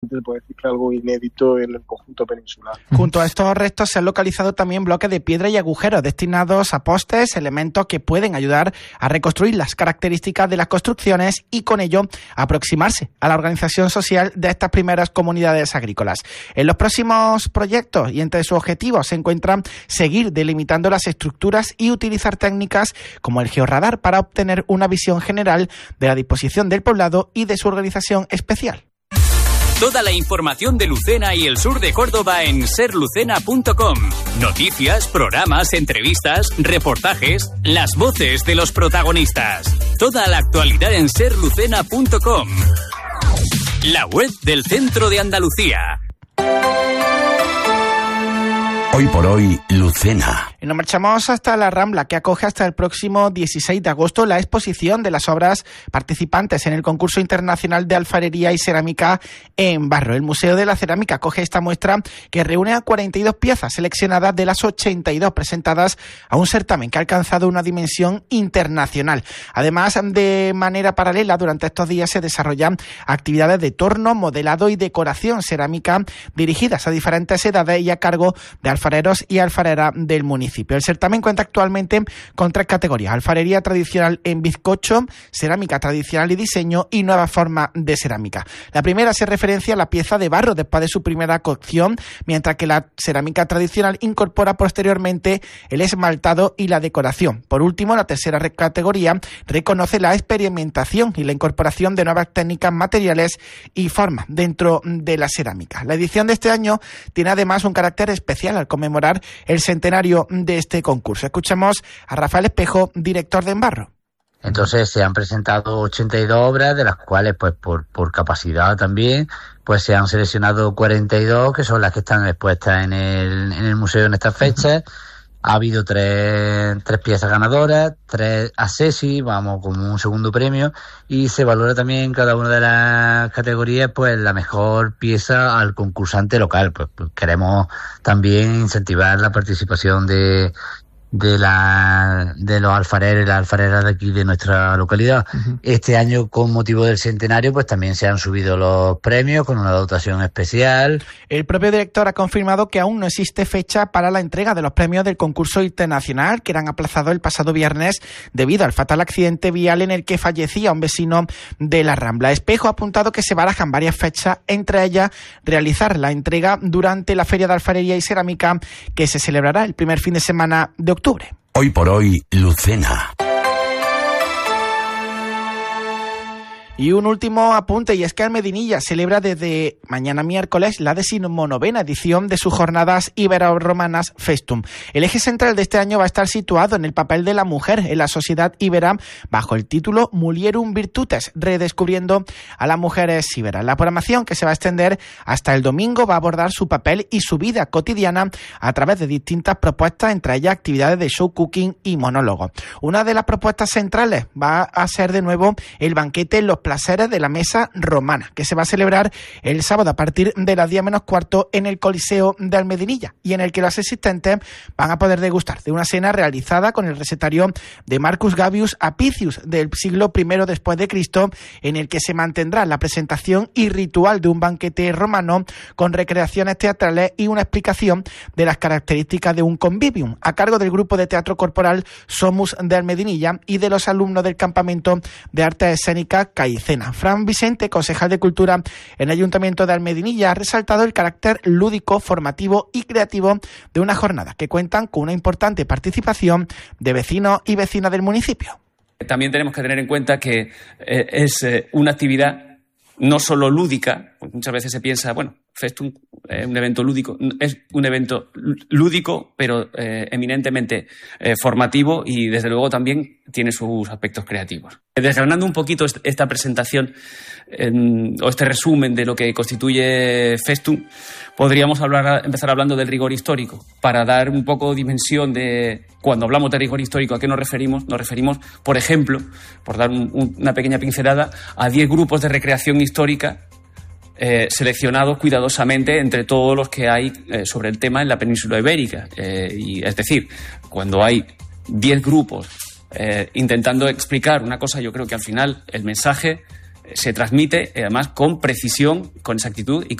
prácticamente se puede decir que algo inédito en el conjunto peninsular. Junto a estos restos se han localizado también bloques de piedra y agujeros destinados a postes, elementos que pueden ayudar a reconstruir las características de las construcciones y con ello aproximarse a la organización social de estas primeras comunidades agrícolas. En los próximos proyectos y entre sus objetivos se encuentran seguir delimitando las estructuras y utilizar técnicas como el georradar para obtener una visión general de la disposición del poblado y de su organización especial. Toda la información de Lucena y el sur de Córdoba en serlucena.com. Noticias, programas, entrevistas, reportajes, las voces de los protagonistas. Toda la actualidad en serlucena.com. La web del Centro de Andalucía. Hoy por hoy, Lucena. Y nos marchamos hasta la Rambla, que acoge hasta el próximo 16 de agosto la exposición de las obras participantes en el concurso internacional de alfarería y cerámica en barro. El Museo de la Cerámica acoge esta muestra que reúne a 42 piezas seleccionadas de las 82 presentadas a un certamen que ha alcanzado una dimensión internacional. Además, de manera paralela, durante estos días se desarrollan actividades de torno, modelado y decoración cerámica dirigidas a diferentes edades y a cargo de alfareros y alfareras del municipio. El certamen cuenta actualmente con 3 categorías: alfarería tradicional en bizcocho, cerámica tradicional y diseño y nuevas formas de cerámica. La primera se referencia a la pieza de barro después de su primera cocción, mientras que la cerámica tradicional incorpora posteriormente el esmaltado y la decoración. Por último, la tercera categoría reconoce la experimentación y la incorporación de nuevas técnicas, materiales y formas dentro de la cerámica. La edición de este año tiene además un carácter especial al conmemorar el centenario de este concurso. Escuchamos a Rafael Espejo, director de Embarro. Entonces se han presentado 82 obras, de las cuales pues por capacidad también pues se han seleccionado 42, que son las que están expuestas en el museo en estas fechas. Ha habido tres piezas ganadoras, 3 accessi, vamos, como un segundo premio, y se valora también en cada una de las categorías pues la mejor pieza al concursante local. Pues queremos también incentivar la participación de los alfareros y las alfareras de aquí de nuestra localidad. Uh-huh. Este año, con motivo del centenario, pues también se han subido los premios con una dotación especial. El propio director ha confirmado que aún no existe fecha para la entrega de los premios del concurso internacional, que eran aplazados el pasado viernes debido al fatal accidente vial en el que fallecía un vecino de la Rambla. Espejo ha apuntado que se barajan varias fechas, entre ellas realizar la entrega durante la Feria de Alfarería y Cerámica, que se celebrará el primer fin de semana de octubre. Hoy por hoy, Lucena. Y un último apunte, y es que Almedinilla celebra desde mañana miércoles la 19ª edición de sus jornadas ibero-romanas Festum. El eje central de este año va a estar situado en el papel de la mujer en la sociedad ibera, bajo el título Mulierum Virtutes, redescubriendo a las mujeres iberas. La programación, que se va a extender hasta el domingo, va a abordar su papel y su vida cotidiana a través de distintas propuestas, entre ellas actividades de show cooking y monólogos. Una de las propuestas centrales va a ser de nuevo el banquete en los placeres de la mesa romana, que se va a celebrar el sábado a partir de las 10 menos cuarto en el Coliseo de Almedinilla, y en el que los asistentes van a poder degustar de una cena realizada con el recetario de Marcus Gabius Apicius del siglo I después de Cristo, en el que se mantendrá la presentación y ritual de un banquete romano con recreaciones teatrales y una explicación de las características de un convivium, a cargo del grupo de teatro corporal Somus de Almedinilla y de los alumnos del campamento de artes escénicas Caicena. Fran Vicente, concejal de Cultura en el Ayuntamiento de Almedinilla, ha resaltado el carácter lúdico, formativo y creativo de una jornada que cuentan con una importante participación de vecinos y vecinas del municipio. También tenemos que tener en cuenta que es una actividad no solo lúdica, pues muchas veces se piensa, bueno, Festum es un evento lúdico, es un evento lúdico, pero eminentemente formativo, y desde luego también tiene sus aspectos creativos. Desgranando un poquito esta presentación o este resumen de lo que constituye Festum, podríamos empezar hablando del rigor histórico, para dar un poco dimensión de cuando hablamos de rigor histórico a qué nos referimos. Nos referimos, por ejemplo, por dar una pequeña pincelada, a 10 grupos de recreación histórica seleccionados cuidadosamente entre todos los que hay sobre el tema en la península ibérica. Y es decir, cuando hay 10 grupos intentando explicar una cosa, yo creo que al final el mensaje se transmite además con precisión, con exactitud y